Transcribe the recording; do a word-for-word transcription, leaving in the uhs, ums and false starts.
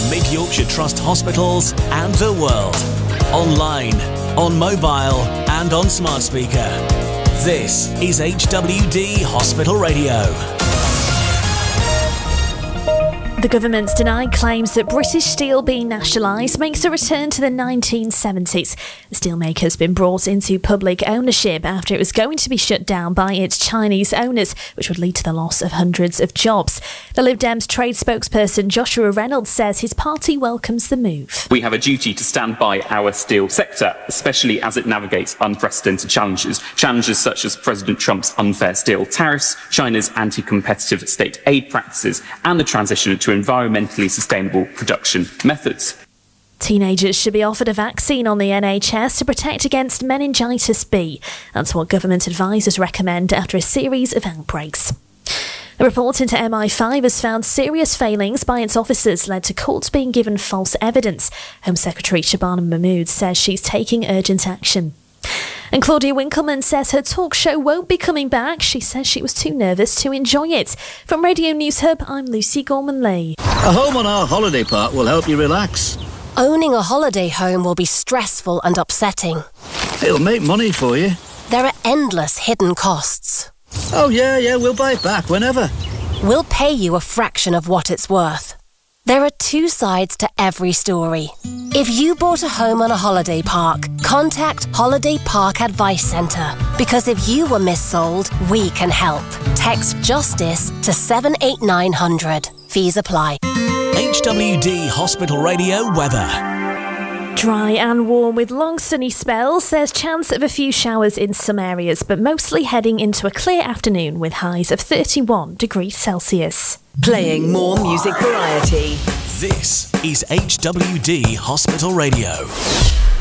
from Mid Yorkshire Trust hospitals and the world. Online, on mobile and on smart speaker. This is H W D Hospital Radio. The government's denied claims that British Steel being nationalised makes a return to the nineteen seventies. The steelmaker's been brought into public ownership after it was going to be shut down by its Chinese owners, which would lead to the loss of hundreds of jobs. The Lib Dems trade spokesperson Joshua Reynolds says his party welcomes the move. We have a duty to stand by our steel sector, especially as it navigates unprecedented challenges. Challenges such as President Trump's unfair steel tariffs, China's anti-competitive state aid practices, and the transition to environmentally sustainable production methods. Teenagers should be offered a vaccine on the N H S to protect against meningitis B. That's what government advisors recommend after a series of outbreaks. A report into M I five has found serious failings by its officers led to courts being given false evidence. Home Secretary Shabana Mahmood says she's taking urgent action. And Claudia Winkleman says her talk show won't be coming back. She says she was too nervous to enjoy it. From Radio News Hub, I'm Lucy Gorman-Lee. A home on our holiday park will help you relax. Owning a holiday home will be stressful and upsetting. It'll make money for you. There are endless hidden costs. Oh yeah, yeah, we'll buy it back whenever. We'll pay you a fraction of what it's worth. There are two sides to every story. If you bought a home on a holiday park, contact Holiday Park Advice Centre. Because if you were missold, we can help. Text JUSTICE to seven eight nine hundred. Fees apply. H W D Hospital Radio weather. Dry and warm with long sunny spells. There's chance of a few showers in some areas, but mostly heading into a clear afternoon with highs of thirty-one degrees Celsius. Playing more music variety. This is H W D Hospital Radio.